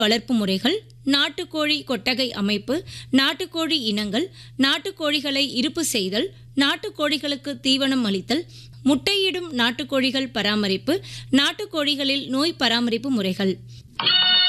வளர்ப்பு முறைகள், நாட்டுக்கோழி கொட்டகை அமைப்பு, நாட்டுக்கோழி இனங்கள், நாட்டுக்கோழிகளை இருப்பு செய்தல், நாட்டுக்கோழிகளுக்கு தீவனம் அளித்தல், முட்டையிடும் நாட்டுக்கோழிகள் பராமரிப்பு, நாட்டுக்கோழிகளில் நோய் பராமரிப்பு முறைகள்.